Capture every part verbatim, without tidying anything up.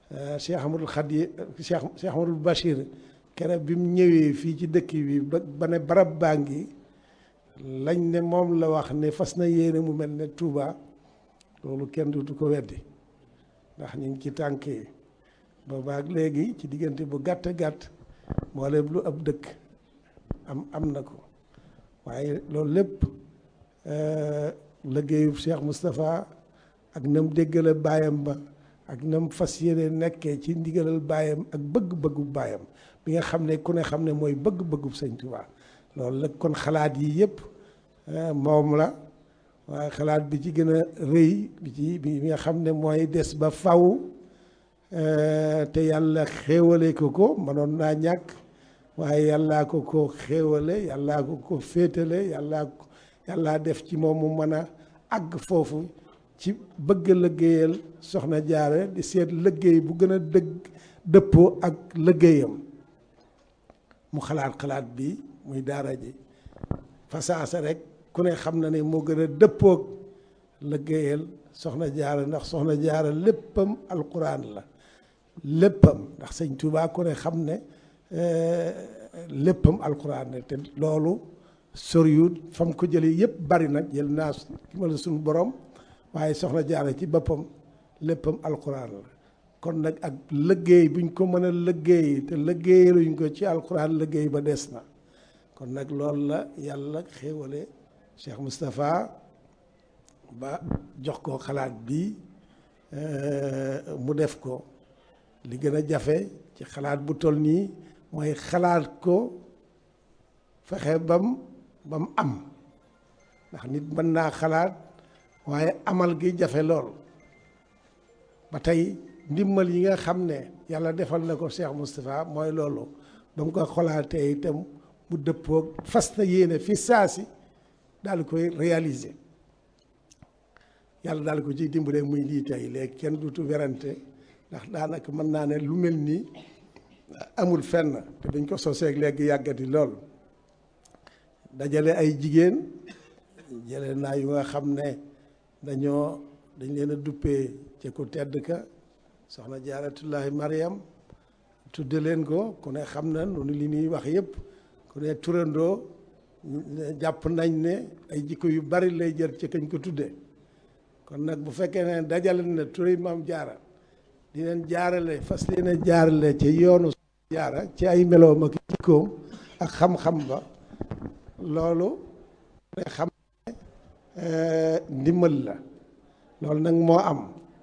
Cheikh Ahmadul Khadi Cheikh Cheikh Ahmadul Bachir keroog bi mu ñëwee fii ci dëkk bi ba ba ne barab baa ngi lañ ne moom la wax ne fas na yéene mu mel ne Touba loolu kenn dutu ko weddi ndax ñu ngi ci tànk yi boobaak léegi ci diggante bu gàtt gàtt mboolem lu ab dëkk am am na ko waaye loolu lépp liggéeyub Cheikh Moustapha ak nam déggale baayam ba ak nam fas yéene nekkee ci ndigalal baayam ak bëgg-bëggu baayam bi nga xam ne ku ne xam ne mooy bëgg-bëggu Sëñ Tuubaa loolu la kon xalaat yi yëpp moom la waaye xalaat bi ci gën a rëy bi ci bi nga xam ne mooy des ba faw te yàlla xéewale ko ko mënoon naa ñàkk waaye yàllaa ko ko xéewale yàllaa ko ko féetale yàllaa ko yàllaa def ci moom mu mën a àgg foofu ci bëgg liggéeyal soxna Jaara di seet liggéey bu gën a dëgg dëppoo ak liggéeyam mu xalaat xalaat bi muy daara ji fasaasa rek ku ne xam na ne moo gën a dëppoog liggéeyal soxna Jaara ndax soxna Jaara léppam alquran la léppam ndax sëñ Tuubaa ku ne xam ne léppam alquran la te loolu soriwut fam ko jëlee yëpp bari nag jël naa ki ma la suñu borom waaye soxna Jaara ci boppam léppam alquran la kon nag ak liggéey buñ ko mën a liggéey te liggéeyaluñ ko ci alquran liggéey ba des na kon nag loolu la yàlla xéewale Cheikh Moustapha ba jox ko xalaat bi mu def ko li gën a jafe ci xalaat bu toll nii mooy xalaat ko fexe bam bam am ndax nit mën naa xalaat waaye amal gi jafe lool ba tey ndimbal yi nga xam ne yàlla defal na ko Cheikh Moustapha mooy loolu ba mu ko xolaatee itam mu dëppoog fas na yéene fi saasi daal koy réaliser yàlla daal ko ciy dimbalee muy lii tey léegi kenn dutu werante ndax daanaka mën naa ne lu mel nii amul fenn te dañ ko soseeg léegi yàggati lool dajale ay jigéen jële naa yu nga xam ne dañoo dañ leen a duppee ci ku tedd ka soxna Jaaratullaahi Mariam tudde leen ko ku ne xam na noonu li ñuy wax yëpp ku ne turandoo jàpp nañ ne ay jikko yu bari lay jël ci kañ ko tuddee kon nag bu fekkee ne dajale na turi Maam Jaara di leen jaarale fas leen a jaarale ci yoonu jaara ci ay meloom ak jikkoom ak xam-xam ba loolu ne xam ne ndimbal la loolu nag moo am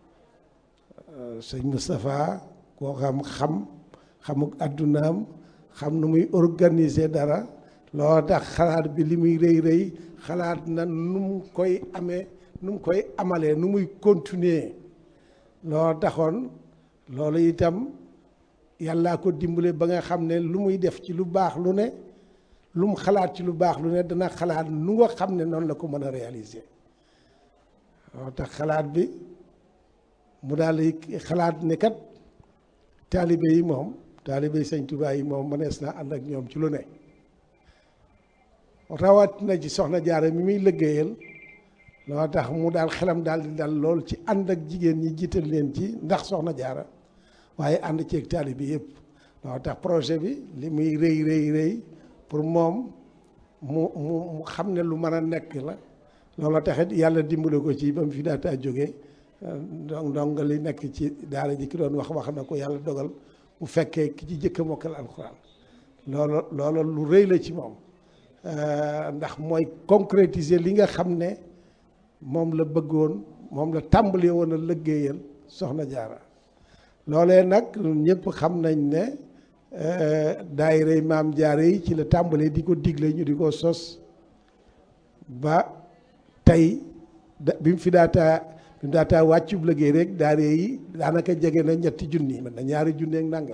sëñ Moustapha koo xam xam xamuk addunaam xam nu muy organiser dara loo tax xalaat bi li muy rëy rëy xalaat na nu mu koy amee nu mu koy amalee nu muy continuer loo taxoon loolu itam yàllaa ko dimbale ba nga xam ne lu muy def ci lu baax lu ne lu mu xalaat ci lu baax lu ne dana xalaat nu nga xam ne noonu la ko mën a réaliser loo tax xalaat bi mu daal di xalaat ne kat taalibe yi moom taalibe yi Sëñ Tuubaa yi moom mënees naa ànd ak ñoom ci lu ne rawat na ci soxna Jaara mi muy liggéeyal loo tax mu daal xelam daal di dal lool ci ànd ak jigéen ñi jiital leen ci ndax soxna Jaara waaye ànd ceeg taalibe yëpp loo tax projet bi li muy rëy rëy rëy pour moom mu mu mu xam ne lu mën a nekk la loolu taxit yàlla dimbale ko ci ba mu fi daataa jógee donc donc li nekk ci daara ji ki doon wax wax na ko yàlla dogal mu fekkee ki ci jëkk a mokkal alxuraan loolu loolu lu rëy la ci moom ndax mooy concrétiser li nga xam ne moom la bëggoon moom la tàmbali woon a liggéeyal soxna Jaara loolee nag ñëpp xam nañ ne daayira Maam Jaara yi ci la tàmbalee di ko digle ñu di ko sos ba tey bi mu fi daataa bi mu daataa wàccub liggéey rek daayira yi daanaka jege na ñetti junni mën na ñaari junni ak nangam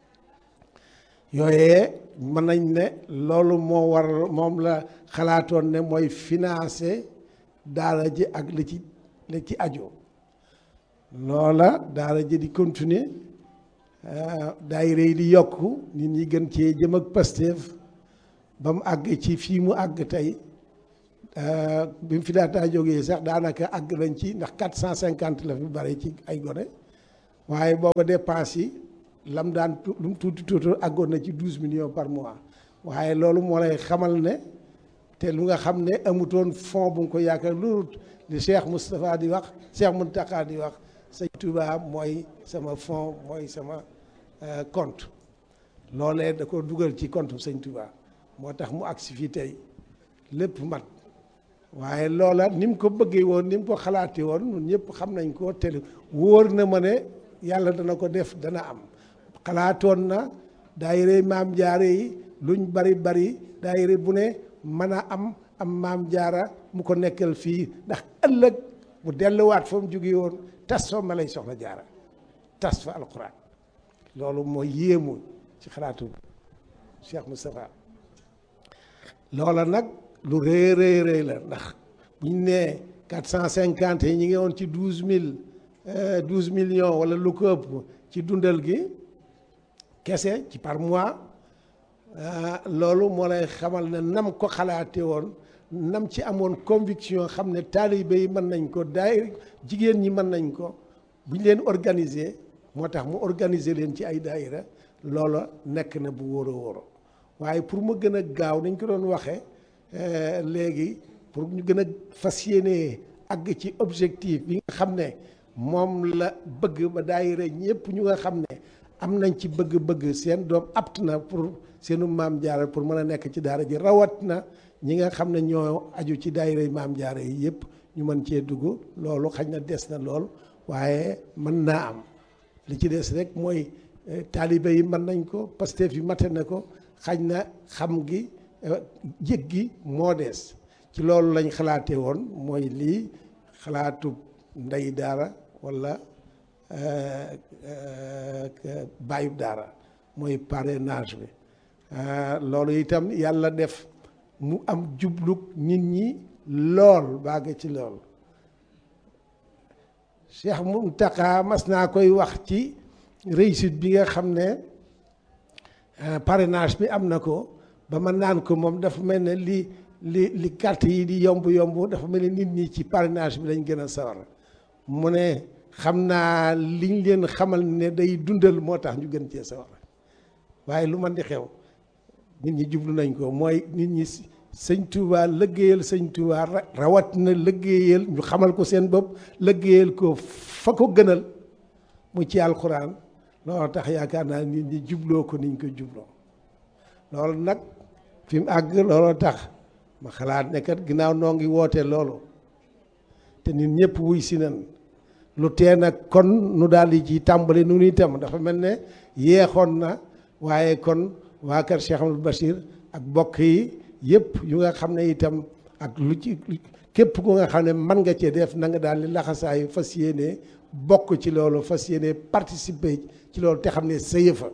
yooyee mën nañ ne loolu moo war moom la xalaatoon ne mooy financer daara ji ak li ci li ci aju loola daara ji di continuer daayira yi di yokk nit ñi gën cee jëm ak Pastef ba mu àgg ci fii mu àgg tey bi mu fi daataa jógee sax daanaka àgg nañ ci ndax quatre cent cinquante la fi bare ci ay gone waaye booba dépense yi lam daan lu mu tuuti tuuti àggoon na ci douze millions par mois waaye loolu moo lay xamal ne te lu nga xam ne amutoon fond bu nga ko yaakaar lu li Cheikh Moustapha di wax Cheikh Mountakha di wax sëñ Touba mooy sama fond mooy sama compte loolee da ko dugal ci compte sëñ Touba moo tax mu agsi fii tey lépp mat waaye loola ni mu ko bëggee woon ni mu ko xalaatee woon ñun ñëpp xam nañ ko te wóor na ma ne yàlla dana ko def dana am xalaatoon na daayira maam jaare yi luñ bari bari daayira bu ne mën a am am maam jaara mu ko nekkal fii ndax ëllëg bu delluwaat fa mu jóge woon tas fa ma lay soxna jaara tas fa alquran loolu mooy yéemu ci xalaatu Cheikh Moustapha loola nag lu rëy rëy rëy la ndax bu ñu nee quatre cent cinquante yi ñu ngi woon ci douze mille douze millions wala lu ko ëpp ci dundal gi kese ci par mois loolu moo lay xamal ne nam ko xalaate woon nam ci amoon conviction xam ne taalibe yi mën nañ ko daay jigéen ñi mën nañ ko bu ñu leen organiser moo tax mu organiser leen ci ay daayira loola nekk na bu wóor a wóor waaye pour mu gën a gaaw nañ ko doon waxee léegi pour ñu gën a fas yéene àgg ci objectif bi nga xam ne moom la bëgg ba daayira ñëpp ñu nga xam ne am nañ ci bëgg-bëgg seen doom apt na pour seenu maam jaara pour mën a nekk ci daara ji rawat na ñi nga xam ne ñoo aju ci daayira maam jaara yi yëpp ñu mën cee dugg loolu xañ na des na lool waaye mën naa am li ci des rek mooy taalibe yi mën nañ ko Pastef yi mate na ko xañ na xam gi jég gi moo des ci loolu lañ xalaatee woon mooy lii xalaatu ndey daara walla bàyyub daara mooy parrainage bi loolu itam yàlla def mu am jublug nit ñi lool baage ci lool Cheikh Mountakha mas naa koy wax ci réussite bi nga xam ne parrainage bi am na ko ba ma naan ko moom dafa mel ne li li li carte yi di yomb yomb dafa mel ne nit ñi ci parrainage bi lañ gën a sawar mu ne xam naa liñ leen xamal ne day dundal moo tax ñu gën cee sawar waaye lu man di xew nit ñi jublu nañ ko mooy nit ñi sëñ Touba lëggéeyal sëñ Touba rawat na lëggéeyal ñu xamal ko seen bopp lëggéeyal ko fa ko gënal mu ci alxuraan loolu tax yaakaar naa nit ñi jubloo ko niñ ko jubloo loolu nag fi mu àgg looloo tax ma xalaat ne kat ginnaaw noo ngi woote loolu te nit ñëpp wuy si nan lu tee nag kon nu daal di ci tàmbali nu itam dafa mel ne yeexoon na waaye kon waa kër Cheikh Amadou Bachir ak bokk yi yëpp yu nga xam ne itam ak lu ci képp ku nga xam ne mën nga cee def na nga daal di laxasaayu fas yéene bokk ci loolu fas yéene participer ci loolu te xam ne sa yëfa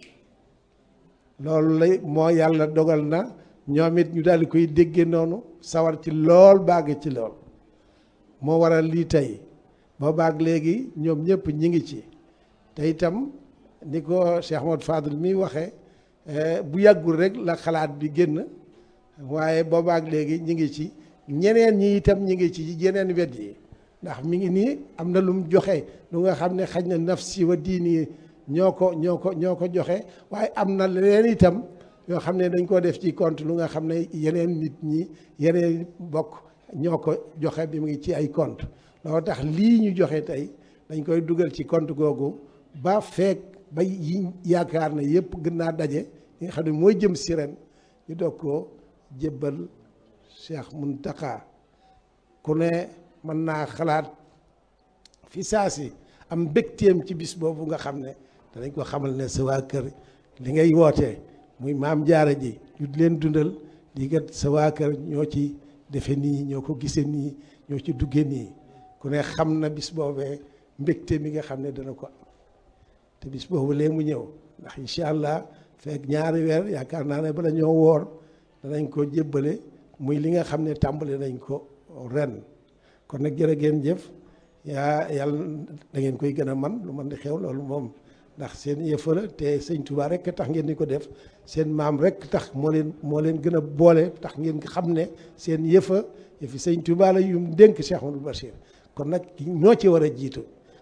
loolu lay moo yàlla dogal na ñoom it ñu daal di koy déggee noonu sawar ci lool baag ci lool moo waral lii tey ba baag léegi ñoom ñëpp ñi ngi ci te itam ni ko Cheikh Ahmadou Fadel mi waxee bu yàggul rek la xalaat bi génn waaye boobaak léegi ñi ngi ci ñeneen ñi itam ñi ngi ci yeneen wet yi ndax mi ngi nii am na lu mu joxe lu nga xam ne xaj na nafsi wa diini ñoo ko ñoo ko ñoo ko joxe waaye am na leneen itam yoo xam ne dañ ko def ci compte lu nga xam ne yeneen nit ñi yeneen bokk ñoo ko joxe bi mu ngi ci ay compte loolu tax lii ñu joxe tey dañ koy dugal ci compte googu ba feek ba yi yaakaar ne yëpp gën naa daje li nga xam ne mooy jëm si ren ñu doog koo jébbal Cheikh Mountakha ku ne mën naa xalaat fi saa si am mbégteem ci bis boobu nga xam ne danañ ko xamal ne sa waa kër li ngay wootee muy maam jaara ji ñu leen dundal lii kat sa waa kër ñoo ci defe nii ñoo ko gisee nii ñoo ci duggee nii ku ne xam na bis boobee mbégte mi nga xam ne dana ko am te bis boobu lee mu ñëw ndax incha allah fekk ñaari weer yaakaar naa ne bala ñoo woor danañ ko jébbale muy li nga xam ne tàmbali nañ ko ren kon nag jërë ngeen jëf yaa yàlla da ngeen koy gën a man lu man di xew loolu moom ndax seen yëfa la te sëñ Touba rek tax ngeen di ko def seen maam rek tax moo leen moo leen gën a boole tax ngeen xam ne seen yëfa yëfi sëñ Touba la yum dénk Cheikh Amadou Bachir kon nag ñoo ci war a jiitu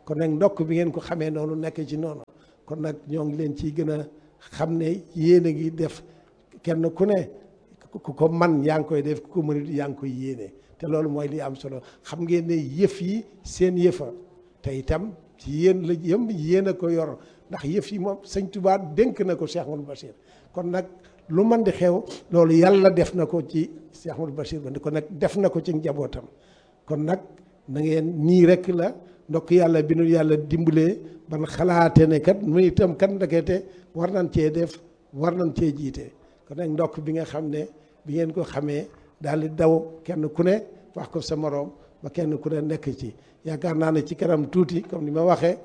kon nag ndokk bi ngeen ko xamee noonu nekk ci noonu kon nag ñoo ngi leen ciy gën a xam ne yéen a ngi def kenn ku ne ku ko man yaa ngi koy def ku ko mënut yaa ngi koy yéene te loolu mooy li am solo xam ngeen ne yëf yi seen yëfa te itam ci yéen la yëm yéen a ko yor ndax yëf yi moom sëñ Tuubaa dénk na ko Cheikh Ahmadou Bachir kon nag lu man di xew loolu yàlla def na ko ci Cheikh Ahmadou Bachir ba kon nag def na ko ci njabootam kon nag na ngeen nii rek la ndokk yàlla bi nu yàlla dimbalee ban xalaate ne kat mu itam kat ndekete war nañ cee def war nañ cee jiite kon nag ndokk bi nga xam ne bi ngeen ko xamee daal di daw kenn ku ne wax ko sa moroom ba kenn ku ne nekk ci yaakaar naa ne ci kanam tuuti comme ni ma waxee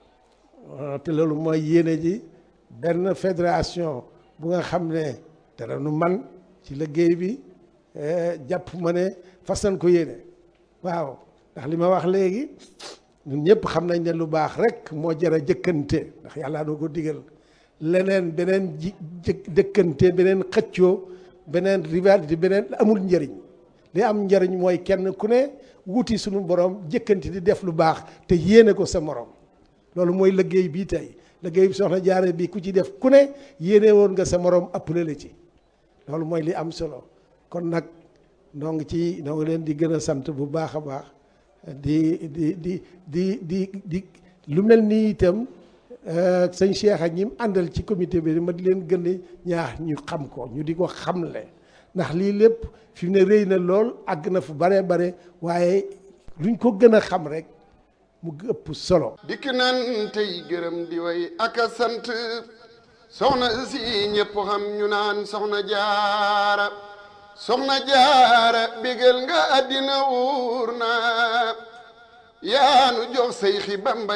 te loolu mooy yéene ji benn fédération bu nga xam ne dara nu man ci liggéey bi jàpp ma ne fas nañ ko yéene waaw ndax li ma wax léegi ñun ñëpp xam nañ ne lu baax rek moo jar a jëkkante ndax yàlla doo ko digal leneen beneen ji jëkkante beneen xëccoo beneen rivalité beneen amul njëriñ li am njëriñ mooy kenn ku ne wuti suñu borom jëkkante di def lu baax te yéene ko sa morom loolu mooy liggéey bii tey liggéey bi soxna Jaara bi ku ci def ku ne yéene woon nga sa morom appelé la ci loolu mooy li am solo kon nag noo ngi ci noo ngi leen di gën a sant bu baax a baax di di di di di di lu mel nii itam sëñ Cheikh ak ñi mu àndal ci comité bi ma di leen gën a ñaax ñu xam ko ñu di ko xamle ndax lii lépp fi mu ne rëy na lool àgg na fu bare bare waaye luñ ko gën a xam rek mu ëpp solo. dikk nan tey gërëm di way ak a sant soxna si ñëpp xam ñu naan soxna jaara soxna jaara bégal nga àddina wuur na yaanu jox say xi Bamba